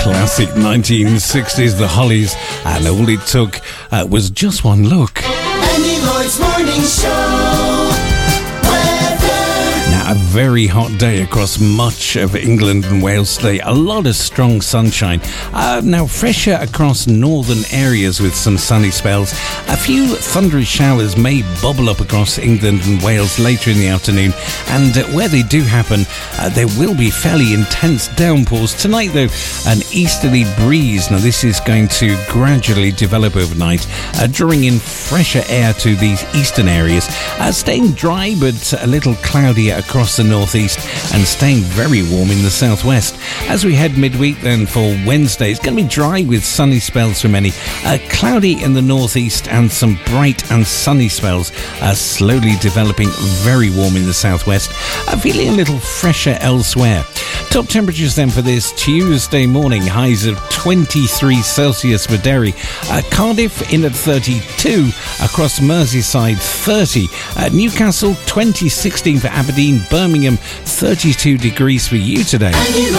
Classic 1960s, the Hollies, and all it took was just one look. Andy Lloyd's Morning Show. Now, a very hot day across much of England and Wales today. A lot of strong sunshine. Now, fresher across northern areas with some sunny spells. A few thundery showers may bubble up across England and Wales later in the afternoon. And where they do happen, there will be fairly intense downpours. Tonight, though, an easterly breeze. Now, this is going to gradually develop overnight, drawing in fresher air to these eastern areas. Staying dry, but a little cloudy across the northeast and staying very warm in the southwest. As we head midweek then for Wednesday, it's going to be dry with sunny spells for many, cloudy in the northeast and some bright and sunny spells, slowly developing very warm in the southwest, feeling a little fresher elsewhere. Top temperatures then for this Tuesday morning, highs of 23 Celsius for Derry, Cardiff in at 32, across Merseyside 30, Newcastle 20, 16 for Aberdeen, Birmingham 32 degrees for you today.